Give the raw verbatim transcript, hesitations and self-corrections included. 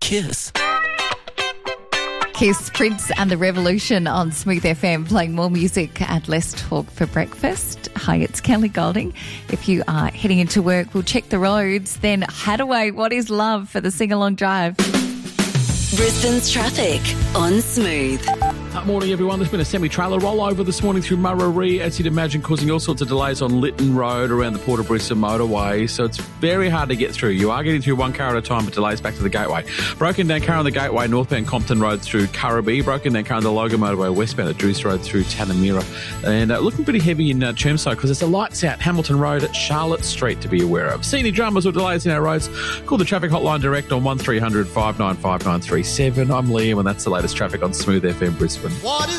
Kiss. Kiss, Prince and the Revolution on Smooth F M, playing more music and less talk for breakfast. Hi, it's Kelly Golding. If you are heading into work, we'll check the roads. Then Hadaway, What is Love for the sing-along drive. Brisbane's traffic on Smooth. Uh, morning, everyone. There's been a semi-trailer rollover this morning through Murray, as you'd imagine, causing all sorts of delays on Lytton Road around the Port of Brisbane motorway. So it's very hard to get through. You are getting through one car at a time, but delays back to the Gateway. Broken down car on the Gateway, northbound Compton Road through Currabee. Broken down car on the Logan motorway, westbound at Druce Road through Tanamira. And uh, looking pretty heavy in uh, Chermside because there's a lights out Hamilton Road at Charlotte Street to be aware of. See any dramas or delays in our roads? Call the traffic hotline direct on one three hundred five nine five nine three seven. I'm Liam, and that's the latest traffic on Smooth F M Brisbane. What is